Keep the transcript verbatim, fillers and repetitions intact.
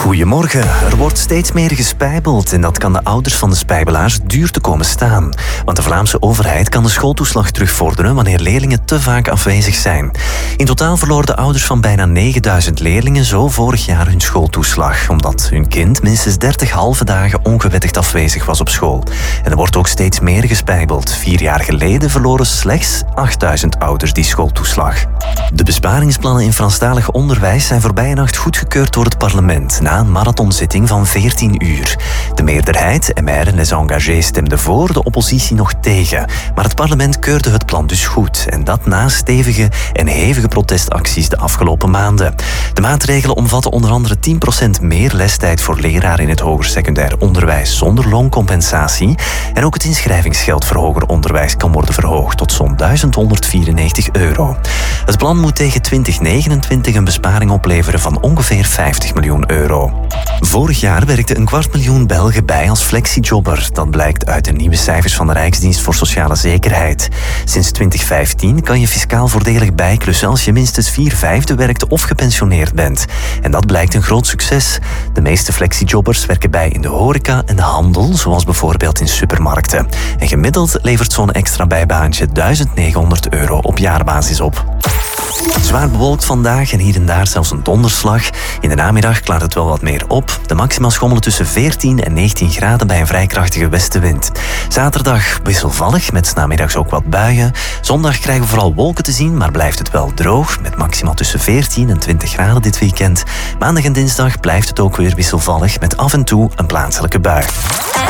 Goedemorgen. Er wordt steeds meer gespijbeld en dat kan de ouders van de spijbelaars duur te komen staan. Want de Vlaamse overheid kan de schooltoeslag terugvorderen wanneer leerlingen te vaak afwezig zijn. In totaal verloren de ouders van bijna negenduizend leerlingen zo vorig jaar hun schooltoeslag, omdat hun kind minstens dertig halve dagen ongewettigd afwezig was op school. En er wordt ook steeds meer gespijbeld. Vier jaar geleden verloren slechts achtduizend ouders die schooltoeslag. De besparingsplannen in Franstalig onderwijs zijn voorbije nacht goedgekeurd door het parlement na een marathonzitting van veertien uur. De meerderheid, M R en Les Engagés, stemde voor, de oppositie nog tegen. Maar het parlement keurde het plan dus goed. En dat na stevige en hevige protestacties de afgelopen maanden. De maatregelen omvatten onder andere tien procent meer lestijd voor leraren in het hoger secundair onderwijs zonder looncompensatie. En ook het inschrijvingsgeld voor hoger onderwijs kan worden verhoogd tot zo'n duizend honderdvierennegentig euro. Het plan moet tegen twintig negenentwintig een besparing opleveren van ongeveer vijftig miljoen euro. Vorig jaar werkte een kwart miljoen Belgen bij als flexijobber. Dat blijkt uit de nieuwe cijfers van de Rijksdienst voor Sociale Zekerheid. Sinds twintig vijftien kan je fiscaal voordelig bijklussen als je minstens vier vijfde werkt of gepensioneerd bent. En dat blijkt een groot succes. De meeste flexijobbers werken bij in de horeca en de handel, zoals bijvoorbeeld in supermarkten. En gemiddeld levert zo'n extra bijbaantje duizend negenhonderd euro op jaarbasis op. Zwaar bewolkt vandaag en hier en daar zelfs een donderslag. In de namiddag klaart het wel wat meer op. De maxima schommelen tussen veertien en negentien graden bij een vrij krachtige westenwind. Zaterdag wisselvallig, met 's namiddags ook wat buien. Zondag krijgen we vooral wolken te zien, maar blijft het wel droog, met maxima tussen veertien en twintig graden dit weekend. Maandag en dinsdag blijft het ook weer wisselvallig, met af en toe een plaatselijke bui.